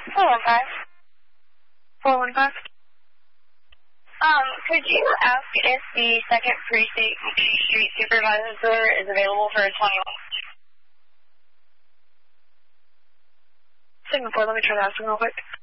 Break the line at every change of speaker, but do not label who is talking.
415.
415?
Could you ask if the 2nd Precinct Street Supervisor is available for a 21?
Signal 4, let me try to ask him real quick.